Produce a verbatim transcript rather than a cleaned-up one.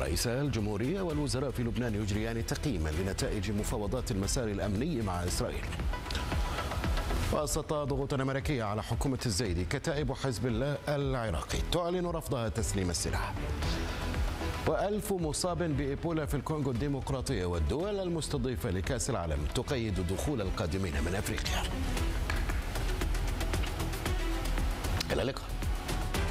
رئيسا الجمهورية والوزراء في لبنان يجريان تقييما لنتائج مفاوضات المسار الأمني مع إسرائيل. وسط ضغوط أمريكية على حكومة الزيدي، كتائب حزب الله العراقي تعلن رفضها تسليم السلاح. وألف مصاب بإيبولا في الكونغو الديمقراطية، والدول المستضيفة لكأس العالم تقيد دخول القادمين من أفريقيا. إلى اللقاء.